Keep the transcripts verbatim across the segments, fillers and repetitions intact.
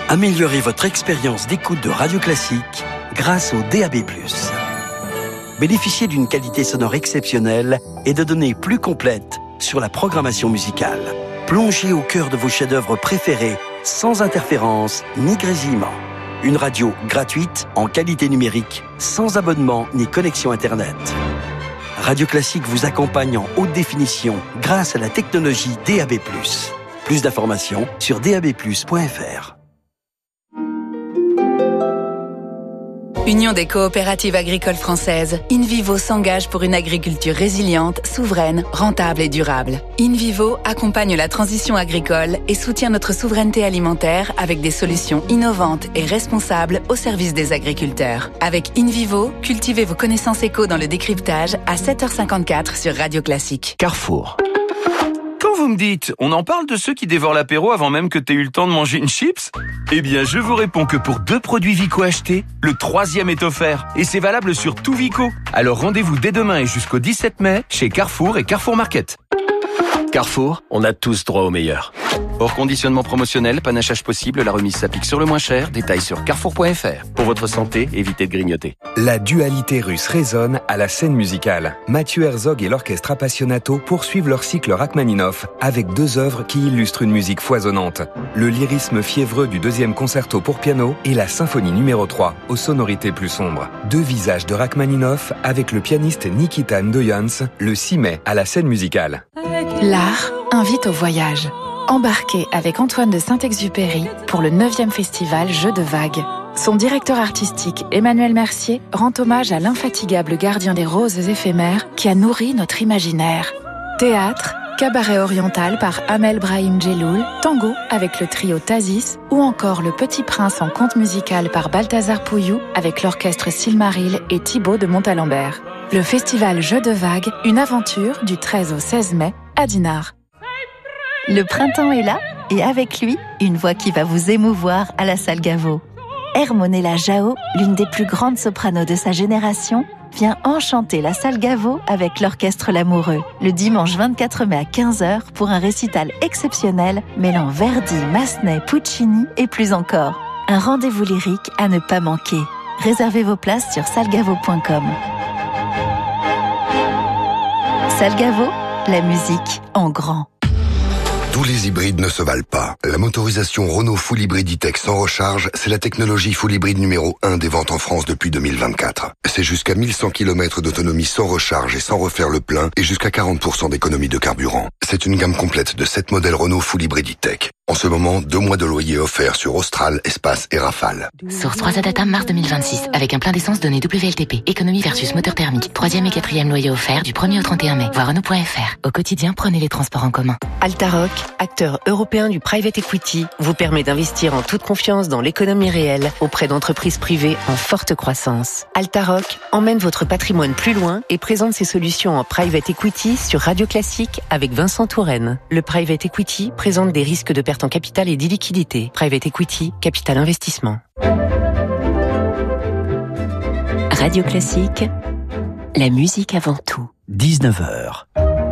Améliorez votre expérience d'écoute de Radio Classique grâce au D A B plus. Bénéficiez d'une qualité sonore exceptionnelle et de données plus complètes sur la programmation musicale. Plongez au cœur de vos chefs-d'œuvre préférés sans interférence ni grésillement. Une radio gratuite en qualité numérique, sans abonnement ni connexion Internet. Radio Classique vous accompagne en haute définition grâce à la technologie D A B plus. Plus d'informations sur d a b plus point f r. Union des coopératives agricoles françaises, InVivo s'engage pour une agriculture résiliente, souveraine, rentable et durable. InVivo accompagne la transition agricole et soutient notre souveraineté alimentaire avec des solutions innovantes et responsables au service des agriculteurs. Avec InVivo, cultivez vos connaissances éco dans le décryptage à sept heures cinquante-quatre sur Radio Classique. Carrefour. Quand vous me dites, on en parle de ceux qui dévorent l'apéro avant même que t'aies eu le temps de manger une chips? Eh bien, je vous réponds que pour deux produits Vico achetés, le troisième est offert. Et c'est valable sur tout Vico. Alors rendez-vous dès demain et jusqu'au dix-sept mai chez Carrefour et Carrefour Market. Carrefour, on a tous droit au meilleur. Hors conditionnement promotionnel, panachage possible, la remise s'applique sur le moins cher. Détails sur carrefour point f r. Pour votre santé, évitez de grignoter. La dualité russe résonne à la scène musicale. Mathieu Herzog et l'orchestre Appassionato poursuivent leur cycle Rachmaninoff avec deux œuvres qui illustrent une musique foisonnante. Le lyrisme fiévreux du deuxième concerto pour piano et la symphonie numéro trois aux sonorités plus sombres. Deux visages de Rachmaninoff avec le pianiste Nikita Ndoyans le six mai à la scène musicale. L'art invite au voyage. Embarquez avec Antoine de Saint-Exupéry pour le neuvième festival Jeux de Vagues. Son directeur artistique, Emmanuel Mercier, rend hommage à l'infatigable gardien des roses éphémères qui a nourri notre imaginaire. Théâtre, cabaret oriental par Amel Brahim Djeloul, tango avec le trio Tazis ou encore Le Petit Prince en conte musical par Balthazar Pouillou avec l'orchestre Silmaril et Thibaut de Montalembert. Le festival Jeux de Vagues, une aventure du treize au seize mai à Dinard. Le printemps est là et avec lui, une voix qui va vous émouvoir à la salle Gaveau. Hermonella Jao, l'une des plus grandes sopranos de sa génération, vient enchanter la salle Gaveau avec l'orchestre L'Amoureux, le dimanche vingt-quatre mai à quinze heures pour un récital exceptionnel mêlant Verdi, Massenet, Puccini et plus encore. Un rendez-vous lyrique à ne pas manquer. Réservez vos places sur salle gavo point com. Salle Gaveau, la musique en grand. Tous les hybrides ne se valent pas. La motorisation Renault Full Hybrid E-Tech sans recharge, c'est la technologie full hybride numéro un des ventes en France depuis deux mille vingt-quatre. C'est jusqu'à mille cent kilomètres d'autonomie sans recharge et sans refaire le plein et jusqu'à quarante pour cent d'économie de carburant. C'est une gamme complète de sept modèles Renault Full Hybrid E-Tech. En ce moment, deux mois de loyer offerts sur Austral, Espace et Rafale. Source trois Data mars deux mille vingt-six, avec un plein d'essence donné W L T P. Économie versus moteur thermique. Troisième et quatrième loyer offert du premier au trente et un mai. Voir Renault point f r. Au quotidien, prenez les transports en commun. Altaroc, acteur européen du private equity, vous permet d'investir en toute confiance dans l'économie réelle auprès d'entreprises privées en forte croissance. Altaroc emmène votre patrimoine plus loin et présente ses solutions en private equity sur Radio Classique avec Vincent Touraine. Le private equity présente des risques de perte en capital et d'illiquidité. Private equity, capital investissement. Radio Classique, la musique avant tout. dix-neuf heures.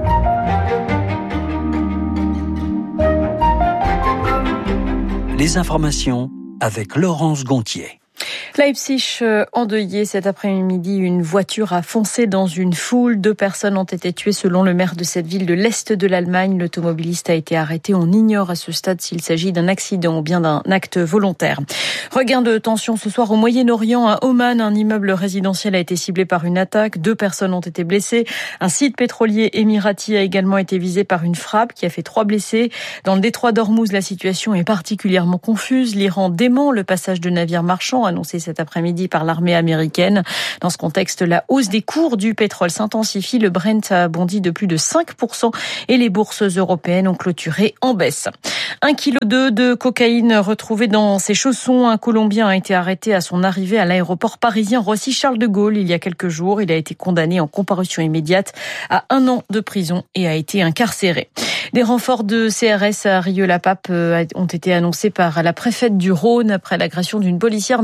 Les informations avec Laurence Gontier. Leipzig endeuillé cet après-midi, une voiture a foncé dans une foule. Deux personnes ont été tuées selon le maire de cette ville de l'Est de l'Allemagne. L'automobiliste a été arrêté. On ignore à ce stade s'il s'agit d'un accident ou bien d'un acte volontaire. Regain de tension ce soir au Moyen-Orient. À Oman, un immeuble résidentiel a été ciblé par une attaque. Deux personnes ont été blessées. Un site pétrolier émirati a également été visé par une frappe qui a fait trois blessés. Dans le détroit d'Ormuz, la situation est particulièrement confuse. L'Iran dément le passage de navires marchands annoncé cet après-midi par l'armée américaine. Dans ce contexte, la hausse des cours du pétrole s'intensifie. Le Brent a bondi de plus de cinq pour cent et les bourses européennes ont clôturé en baisse. Un kilo deux de cocaïne retrouvé dans ses chaussons. Un Colombien a été arrêté à son arrivée à l'aéroport parisien Roissy-Charles de Gaulle il y a quelques jours. Il a été condamné en comparution immédiate à un an de prison et a été incarcéré. Des renforts de C R S à Rieux-la-Pape ont été annoncés par la préfète du Rhône après l'agression d'une policière municipale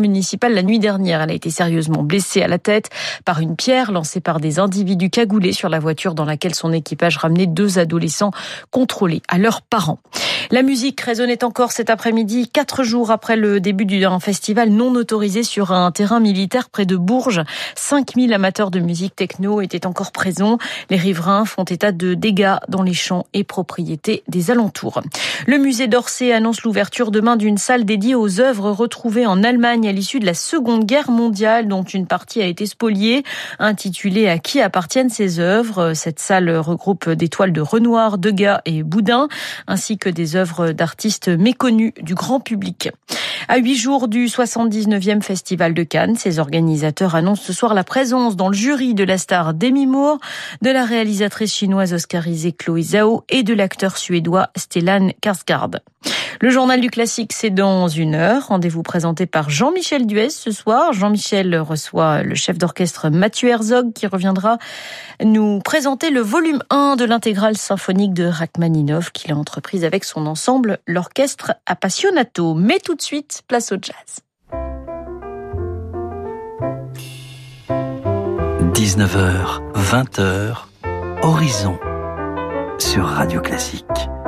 festival la nuit dernière. Elle a été sérieusement blessée à la tête par une pierre lancée par des individus cagoulés sur la voiture dans laquelle son équipage ramenait deux adolescents contrôlés à leurs parents. La musique résonnait encore cet après-midi, quatre jours après le début d'un festival non autorisé sur un terrain militaire près de Bourges. cinq mille amateurs de musique techno étaient encore présents. Les riverains font état de dégâts dans les champs et propriétés des alentours. Le musée d'Orsay annonce l'ouverture demain d'une salle dédiée aux œuvres retrouvées en Allemagne à l'issue de la Seconde Guerre mondiale, dont une partie a été spoliée. Intitulée « À qui appartiennent ces œuvres ?», cette salle regroupe des toiles de Renoir, Degas et Boudin, ainsi que des œuvres d'artistes méconnus du grand public. À huit jours du soixante-dix-neuvième Festival de Cannes, ses organisateurs annoncent ce soir la présence dans le jury de la star Demi Moore, de la réalisatrice chinoise oscarisée Chloé Zhao et de l'acteur suédois Stellan Skarsgård. Le journal du classique, c'est dans une heure. Rendez-vous présenté par Jean-Michel Duez ce soir. Jean-Michel reçoit le chef d'orchestre Mathieu Herzog qui reviendra nous présenter le volume un de l'intégrale symphonique de Rachmaninov qu'il a entreprise avec son ensemble, l'orchestre Appassionato. Mais tout de suite, place au jazz. dix-neuf heures, vingt heures, Horizon sur Radio Classique.